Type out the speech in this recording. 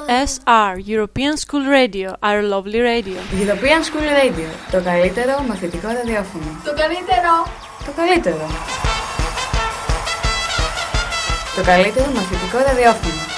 ESR, European School Radio, our lovely radio. European School Radio, το καλύτερο μαθητικό ραδιόφωνο. Το καλύτερο. Το καλύτερο. Το καλύτερο μαθητικό ραδιόφωνο.